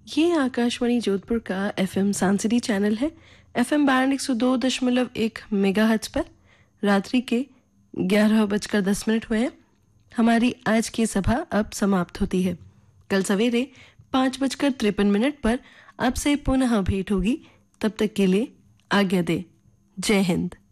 ये आकाशवाणी जोधपुर का FM सांसदी channel है। एफएम बैंड 102.1 मेगाहर्ट्ज पर रात्रि के 11:10 हुए हैं। हमारी आज की सभा अब समाप्त होती है। कल सवेरे 5:53 पर आपसे पुनः भेंट होगी। तब तक के लिए आज्ञा दे। जय हिंद।